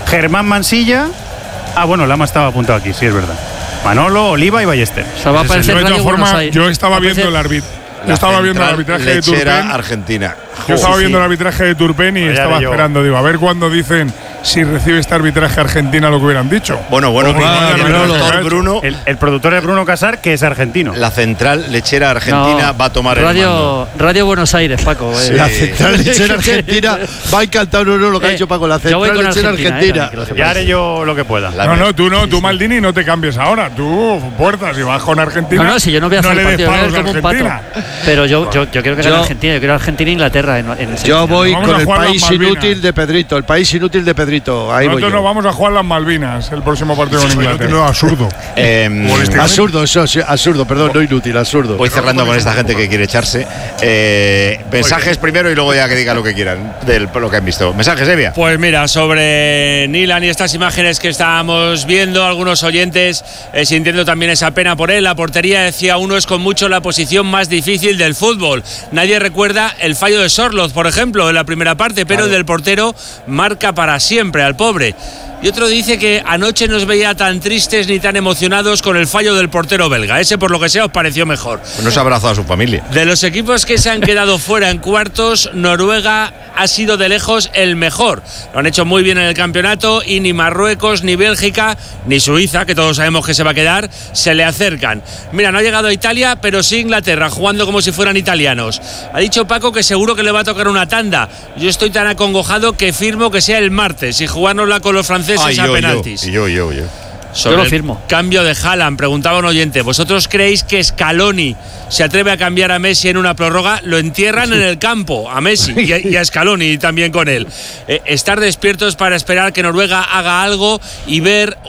Germán Mansilla. Bueno, Lama estaba apuntado aquí, sí, es verdad. Manolo, Oliva y Ballester. O sea, va a aparecer de todas Radio formas, Buenos Aires. yo estaba viendo el árbitro. Yo estaba viendo el arbitraje de Turpin. Argentina. Yo estaba viendo el arbitraje de Turpin y estaba esperando, digo, a ver cuándo dicen si recibe este arbitraje Argentina lo que hubieran dicho. Bueno, Bruno. El productor es Bruno Casar, que es argentino. La central lechera argentina va a tomar el mando. Radio Buenos Aires, Paco. Sí. La central lechera argentina va a encantar lo que ha dicho Paco. La central lechera argentina. Ya haré yo lo que pueda. Tú Maldini, no te cambies ahora. Tú, puertas, y vas con Argentina. No, si yo no voy a hacer el partido como un pato. Pero yo creo que gana Argentina. Yo quiero Argentina e Inglaterra. Yo voy con el país inútil de Pedrito. El país inútil de Pedrito. Ahí nosotros nos vamos a jugar las Malvinas el próximo partido con Inglaterra. No, absurdo. Absurdo, eso sí, absurdo, perdón, no inútil, absurdo. Voy cerrando con esta gente que quiere echarse. Mensajes primero y luego ya que digan lo que quieran de lo que han visto. Mensajes, Evia. Pues mira, sobre Nilan y estas imágenes que estábamos viendo, algunos oyentes sintiendo también esa pena por él. La portería, decía uno, es con mucho la posición más difícil del fútbol. Nadie recuerda el fallo de Sorloth, por ejemplo, en la primera parte, pero el del portero marca para siempre al pobre. Y otro dice que anoche no os veía tan tristes ni tan emocionados con el fallo del portero belga. Ese, por lo que sea, os pareció mejor. Pues se abrazó a su familia. De los equipos que se han quedado fuera en cuartos, Noruega ha sido de lejos el mejor. Lo han hecho muy bien en el campeonato y ni Marruecos, ni Bélgica, ni Suiza, que todos sabemos que se va a quedar, se le acercan. Mira, no ha llegado a Italia, pero sí Inglaterra, jugando como si fueran italianos. Ha dicho Paco que seguro que le va a tocar una tanda. Yo estoy tan acongojado que firmo que sea el martes y jugárnosla con los franceses a penaltis. Yo. Sobre yo lo firmo. El cambio de Haaland, preguntaba un oyente, ¿vosotros creéis que Scaloni se atreve a cambiar a Messi en una prórroga? Lo entierran en el campo, a Messi y a Scaloni también con él. Estar despiertos para esperar que Noruega haga algo y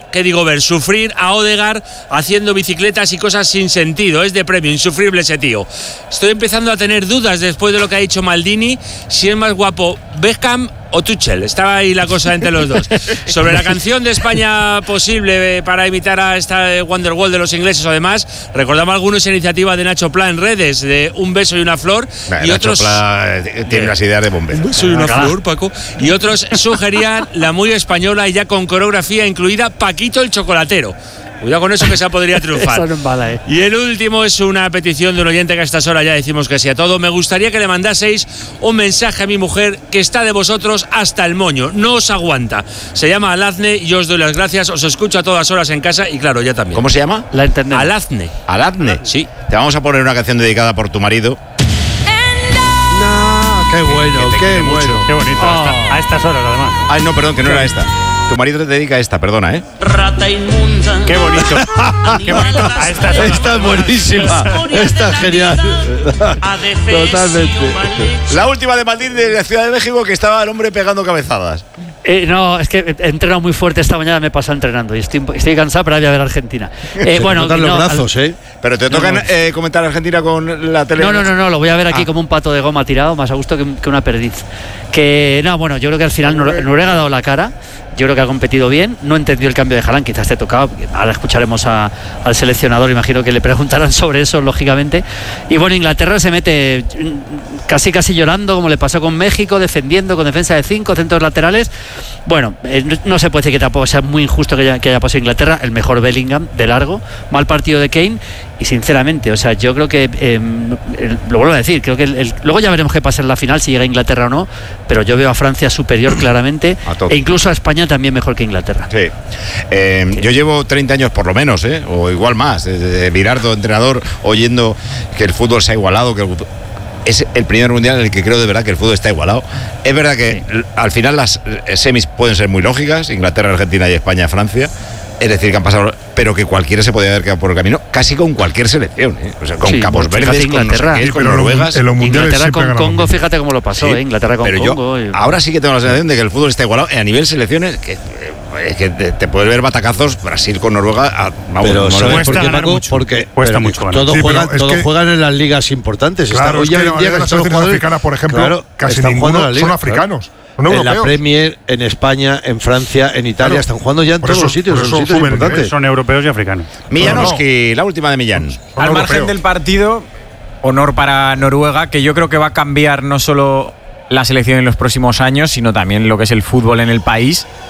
sufrir a Odegaard haciendo bicicletas y cosas sin sentido. Es de premio, insufrible ese tío. Estoy empezando a tener dudas después de lo que ha dicho Maldini, si es más guapo Beckham o Tuchel. Estaba ahí la cosa entre los dos. Sobre la canción de España posible para imitar a esta Wonderwall de los ingleses o demás, recordamos algunos iniciativa de Nacho Pla en redes, de Un beso y una flor. Y Nacho otros Pla tiene unas ideas de bombero. Un beso y una flor, Paco. Y otros sugerían la muy española y ya con coreografía incluida, Paquito el chocolatero. Cuidado con eso, que esa podría triunfar. Eso no es mala, Y el último es una petición de un oyente que a estas horas ya decimos que sí a todo. Me gustaría que le mandaseis un mensaje a mi mujer que está de vosotros hasta el moño. No os aguanta. Se llama Alazne y yo os doy las gracias. Os escucho a todas horas en casa y claro, ya también. ¿Cómo se llama? La entendemos. Alazne. ¿Alazne? Sí. Te vamos a poner una canción dedicada por tu marido. Qué bueno, qué bueno. Qué bonito. A estas horas, además. Ay, no, perdón, que no era esta. Tu marido te dedica a esta, perdona, ¿eh? Rata inmunda. Qué bonito. Qué bonito. A estas horas. Esta es buenísima. Esta es genial. Totalmente. La última de Maldini de la Ciudad de México, que estaba el hombre pegando cabezadas. No, es que he entrenado muy fuerte esta mañana, me he pasado entrenando y estoy cansado, pero voy a ver Argentina. Bueno, los brazos, Pero te tocan comentar Argentina con la tele. No, lo voy a ver aquí como un pato de goma tirado, más a gusto que una perdiz. Yo creo que al final Noruega ha dado la cara. Yo creo que ha competido bien, no entendió el cambio de Haaland, quizás te tocaba, ahora escucharemos al seleccionador, imagino que le preguntarán sobre eso, lógicamente. Y bueno, Inglaterra se mete casi llorando, como le pasó con México, defendiendo con defensa de 5, centros laterales. Bueno, no se puede decir que tampoco sea muy injusto que haya pasado Inglaterra, el mejor Bellingham de largo, mal partido de Kane. Y sinceramente, yo creo que, lo vuelvo a decir, creo que luego ya veremos qué pasa en la final, si llega a Inglaterra o no, pero yo veo a Francia superior claramente, e incluso a España también mejor que Inglaterra. Sí. Yo llevo 30 años por lo menos, o igual más, de Virardo, entrenador, oyendo que el fútbol se ha igualado, que es el primer mundial en el que creo de verdad que el fútbol está igualado. Es verdad que al final las semis pueden ser muy lógicas, Inglaterra, Argentina y España, Francia. Es decir, que han pasado, pero que cualquiera se podía haber quedado por el camino, casi con cualquier selección, O sea, con Capos Verdes, con Noruegas. Inglaterra con Congo, fíjate cómo lo pasó, Inglaterra con Congo. Ahora sí que tengo la sensación de que el fútbol está igualado a nivel selecciones, que te puedes ver batacazos, Brasil con Noruega. Pero ¿sabes por qué, Paco? Porque cuesta mucho. Todos juegan en las ligas importantes. Claro, hoy en día las selecciones africanas, por ejemplo, casi ninguno son africanos. En la Premier, en España, en Francia, en Italia, están jugando ya en todos los sitios. Son sitios importantes. Son europeos y africanos. Millanowski, la última de Millán. Al margen del partido, honor para Noruega, que yo creo que va a cambiar no solo la selección en los próximos años, sino también lo que es el fútbol en el país.